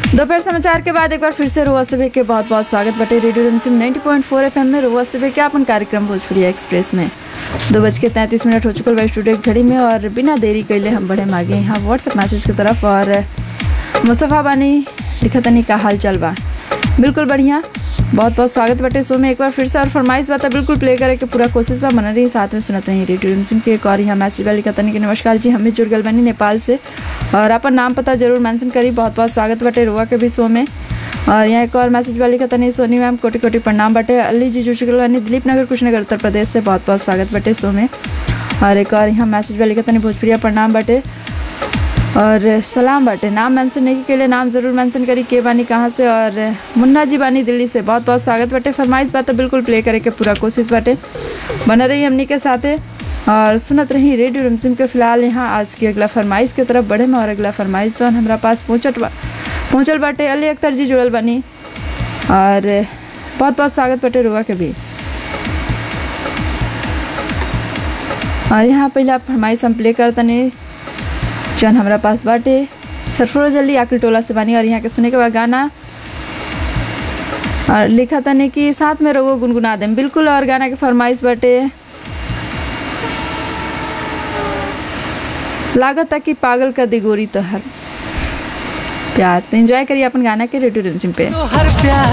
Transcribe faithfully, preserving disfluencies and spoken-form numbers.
दोपहर समाचार के बाद एक बार फिर से रुआ सभे के बहुत बहुत स्वागत बटे रेडियो रिमझिम नब्बे पॉइंट चार एफएम में रुआ सभे के अपन कार्यक्रम भोजपुरी एक्सप्रेस में दो बज के तैंतीस मिनट हो चुकल बा स्टूडियो की घड़ी में। और बिना देरी कैले हम बढ़े मागे यहाँ व्हाट्सएप मैसेज की तरफ। और मुस्तफ़ा बानी लिखा तनी का हाल चाल बा, बिल्कुल बढ़िया, बहुत बहुत स्वागत बटे शो में एक बार फिर से। और फरमाइश बात बिल्कुल प्ले करे के पूरा कोशिश बा मना रही, साथ में सुनते हैं रेडियो रिमझिम के। एक और यहाँ मैसेज वाली लिखा तनी कि नमस्कार जी, हम भी जुड़ गल बनी नेपाल से और अपन नाम पता जरूर मेंशन करी। बहुत बहुत स्वागत बटे रुआ के भी शो में। और यहाँ एक और मैसेज वाली लिखा तनी सोनी मैम कोटि कोटि प्रणाम बटे, अली जी जुड़ चुकल बनी दिलीप नगर कुशीनगर उत्तर प्रदेश से, बहुत बहुत स्वागत बटे शो में। और एक और यहाँ मैसेज वाली लिखा तनी भोजपुरिया प्रणाम बटे और सलाम बाटे, नाम मेंशन नहीं के लिए नाम ज़रूर मेंशन करी के बानी कहाँ से। और मुन्ना जी बानी दिल्ली से, बहुत बहुत स्वागत बाटे। फरमाइश बात बिल्कुल प्ले करे के पूरा कोशिश बाटे, बना रही हमनी के साथे और सुनत रही रेडियो रिमझिम के। फिलहाल यहाँ आज की अगला फरमाइश की तरफ बढ़े में। और अगला फरमाइश जौन हमारा पास पहुँचत पहुँचल बाटे, अली अख्तर जी जुड़ल बनी और बहुत बहुत स्वागत बाटे रुआ के भी। और यहाँ पहला फरमाइश हम प्ले करतनी जौन हमारा पास बाटे सरफरोज अली आकिल टोला से बानी। और यहाँ के सुने के बाद गाना और लिखा तने कि साथ में रोगो गुनगुना दें, बिल्कुल। और गाना के फरमाइश बाटे लागत कि पागल का दिगोरी तो हर प्यार। तो एंजॉय करिए अपन गाना के रेडियो रिमझिम पे।